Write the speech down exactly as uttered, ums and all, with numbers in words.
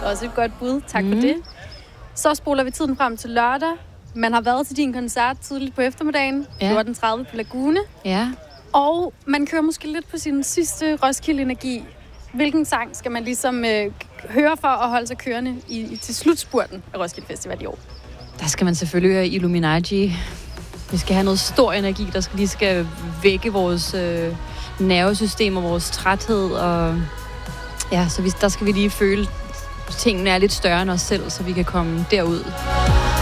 Også et godt bud. Tak mm. for det. Så spoler vi tiden frem til lørdag. Man har været til din koncert tidligt på eftermiddagen. Ja. fjorten tredive på Lagune. Ja. Og man kører måske lidt på sin sidste Roskilde-energi. Hvilken sang skal man ligesom øh, høre for at holde sig kørende i, i, til slutspurten af Roskilde Festival i år? Der skal man selvfølgelig høre Illuminati. Vi skal have noget stor energi, der skal lige skal vække vores øh, nervesystem og vores træthed. Og ja, så vi, der skal vi lige føle, at tingene er lidt større end os selv, så vi kan komme derud.